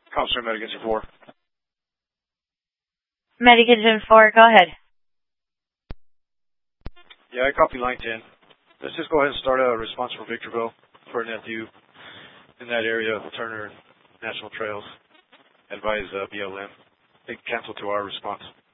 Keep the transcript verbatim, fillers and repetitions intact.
Officer Medigan four. Medigan four, go ahead. Yeah, I copy line ten. Let's just go ahead and start a response for Victorville for an F U in that area of Turner National Trails. Advise uh, B L M. They cancel to our response.